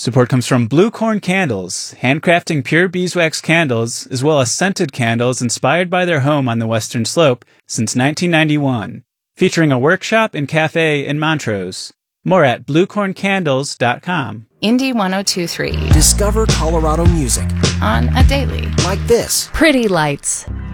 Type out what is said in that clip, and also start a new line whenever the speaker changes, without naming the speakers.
Support comes from Blue Corn Candles, handcrafting pure beeswax candles, as well as scented candles inspired by their home on the Western Slope since 1991, featuring a workshop and cafe in Montrose. More at bluecorncandles.com.
Indie 102.3.
Discover Colorado music
On a daily.
like this.
Pretty Lights.